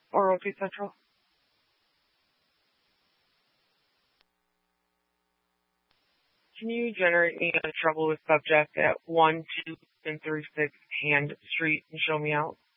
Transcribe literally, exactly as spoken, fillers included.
or O T Central. Can you generate me a trouble with subject at one, two, and three, six Hand Street and show me out?